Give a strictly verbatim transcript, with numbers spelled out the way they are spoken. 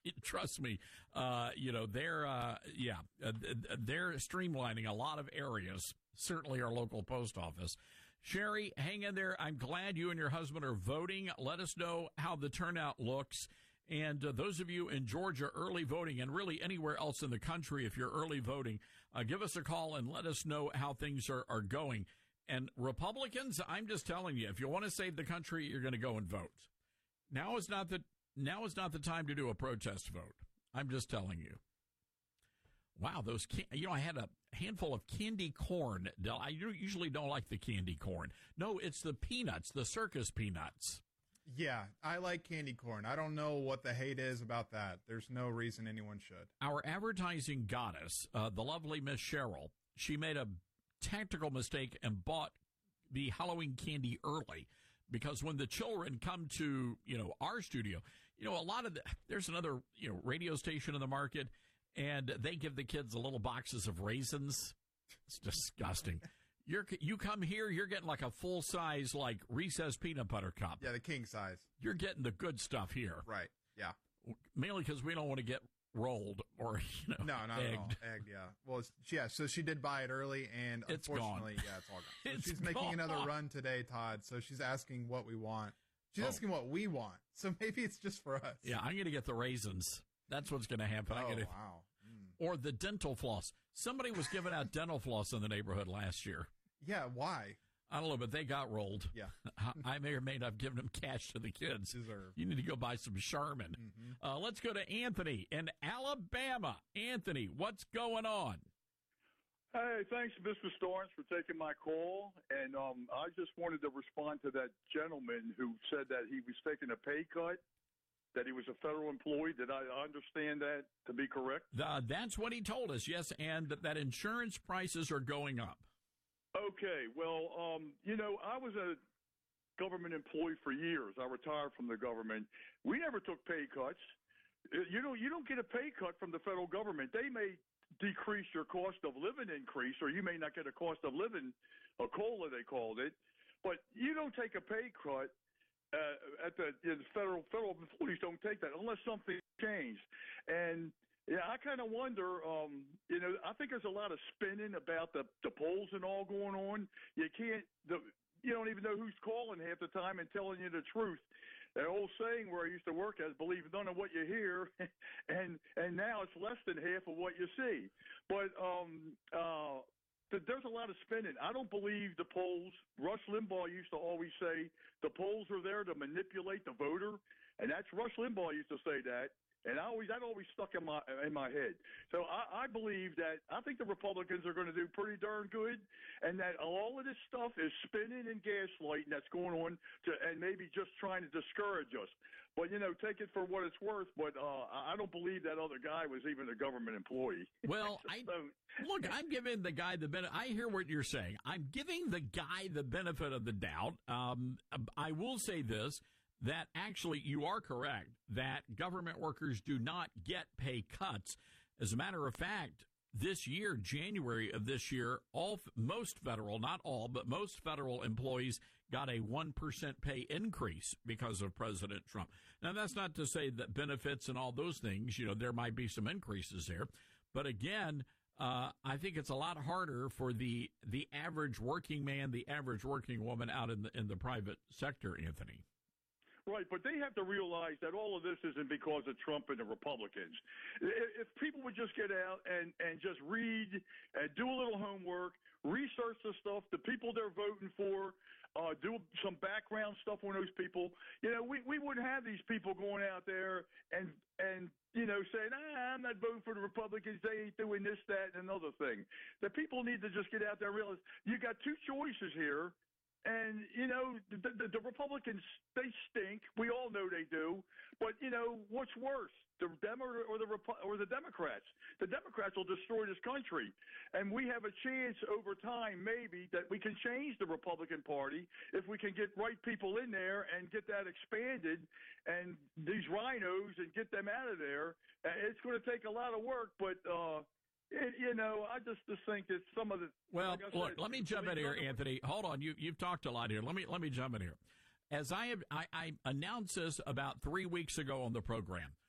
Trust me, uh, you know, they're, uh, yeah, uh, they're streamlining a lot of areas, certainly our local post office. Sherry, hang in there. I'm glad you and your husband are voting. Let us know how the turnout looks. And uh, those of you in Georgia early voting, and really anywhere else in the country, if you're early voting, uh, give us a call and let us know how things are, are going. And Republicans, I'm just telling you, if you want to save the country, you're going to go and vote. Now is not the now is not the time to do a protest vote. I'm just telling you. Wow, those can- you know, I had a handful of candy corn. I usually don't like the candy corn. No, it's the peanuts, the circus peanuts. Yeah, I like candy corn. I don't know what the hate is about that. There's no reason anyone should. Our advertising goddess, uh, the lovely Miss Cheryl, she made a tactical mistake and bought the Halloween candy early, because when the children come to, you know, our studio, you know, a lot of the, there's another, you know, radio station in the market, and they give the kids the little boxes of raisins. It's disgusting. You're, you come here, you're getting like a full size, like Reese's peanut butter cup. Yeah, the king size. You're getting the good stuff here. Right. Yeah. Mainly because we don't want to get rolled or, you know, no, not egged. at all. Egged, yeah. Well, it's, yeah. So she did buy it early, and it's unfortunately, gone. yeah, it's all gone. So It's she's making gone. another run today, Todd. So she's asking what we want. She's Oh. asking what we want. So maybe it's just for us. Yeah, I'm going to get the raisins. That's what's going to happen. I'm Oh, gonna, wow. Mm. Or the dental floss. Somebody was giving out dental floss in the neighborhood last year. Yeah, why? I don't know, but they got rolled. Yeah. I may or may not have given them cash to the kids. Deserve. You need to go buy some Charmin. Mm-hmm. Uh, let's go to Anthony in Alabama. Anthony, what's going on? Hey, thanks, Mister Starnes, for taking my call. And um, I just wanted to respond to that gentleman who said that he was taking a pay cut, that he was a federal employee. Did I understand that to be correct? Uh, that's what he told us, yes, and that insurance prices are going up. Okay, well, um, you know, I was a government employee for years. I retired from the government. We never took pay cuts. You know, you don't get a pay cut from the federal government. They may decrease your cost of living increase, or you may not get a cost of living, a COLA they called it, but you don't take a pay cut uh, at the, you know, federal federal employees don't take that unless something changed. And yeah, I kind of wonder, um, you know, I think there's a lot of spinning about the, the polls and all going on. You can't, the, you don't even know who's calling half the time and telling you the truth. That old saying where I used to work as, believe none of what you hear, and and now it's less than half of what you see. But um, uh, th- there's a lot of spinning. I don't believe the polls. Rush Limbaugh used to always say the polls are there to manipulate the voter, and that's Rush Limbaugh used to say that. And I always that always stuck in my in my head. So I, I believe that I think the Republicans are going to do pretty darn good, and that all of this stuff is spinning and gaslighting that's going on, to, and maybe just trying to discourage us. But you know, take it for what it's worth. But uh, I don't believe that other guy was even a government employee. Well, I don't. Look, I'm giving the guy the benefit. I hear what you're saying. I'm giving the guy the benefit of the doubt. Um, I will say this. That actually, you are correct, that government workers do not get pay cuts. As a matter of fact, this year, January of this year, all most federal, not all, but most federal employees got a one percent pay increase because of President Trump. Now, that's not to say that benefits and all those things, you know, there might be some increases there. But again, uh, I think it's a lot harder for the the average working man, the average working woman out in the in the private sector, Anthony. Right, but they have to realize that all of this isn't because of Trump and the Republicans. If people would just get out and, and just read and do a little homework, research the stuff, the people they're voting for, uh, do some background stuff on those people, you know, we, we wouldn't have these people going out there and, and you know, saying, ah, I'm not voting for the Republicans, they ain't doing this, that, and another thing. The people need to just get out there and realize you got two choices here. And, you know, the, the, the Republicans, they stink. We all know they do. But, you know, what's worse, the Dem or, or the or the Democrats? The Democrats will destroy this country. And we have a chance over time, maybe, that we can change the Republican Party if we can get right people in there and get that expanded and these rhinos and get them out of there. It's going to take a lot of work, but uh It, you know, I just, just think that some of the well, like look. said, Let me jump in here, other, Anthony. Hold on, you you've talked a lot here. Let me let me jump in here. As I have, I, I announced this about three weeks ago on the program.